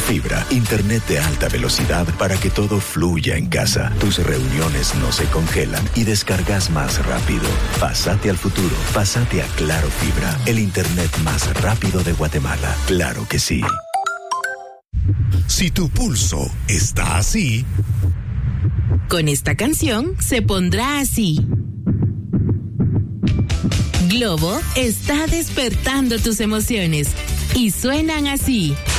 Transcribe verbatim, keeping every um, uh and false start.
Fibra, internet de alta velocidad para que todo fluya en casa. Tus reuniones no se congelan y descargas más rápido. Pásate al futuro. Pásate a Claro Fibra, el internet más rápido de Guatemala. Claro que sí. Si tu pulso está así, con esta canción se pondrá así. Globo está despertando tus emociones y suenan así.